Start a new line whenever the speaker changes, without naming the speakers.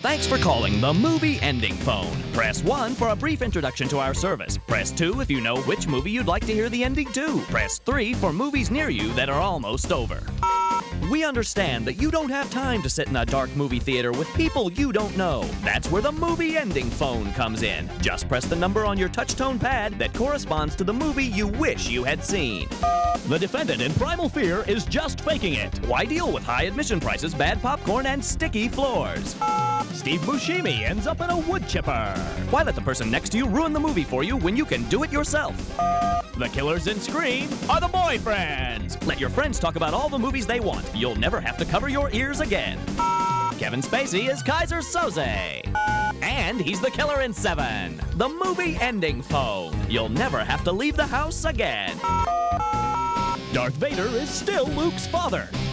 Thanks for calling the Movie Ending Phone. Press 1 for a brief introduction to our service. Press 2 if you know which movie you'd like to hear the ending to. Press 3 for movies near you that are almost over. We understand that you don't have time to sit in a dark movie theater with people you don't know. That's where the Movie Ending Phone comes in. Just press the number on your touch-tone pad that corresponds to the movie you wish you had seen. The defendant in Primal Fear is just faking it. Why deal with high admission prices, bad popcorn, and sticky floors? Steve Buscemi ends up in a wood chipper. Why let the person next to you ruin the movie for you when you can do it yourself? The killers in Scream are the boyfriends. Let your friends talk about all the movies they want. You'll never have to cover your ears again. Kevin Spacey is Kaiser Soze. And he's the killer in Seven. The Movie Ending Phone. You'll never have to leave the house again. Darth Vader is still Luke's father.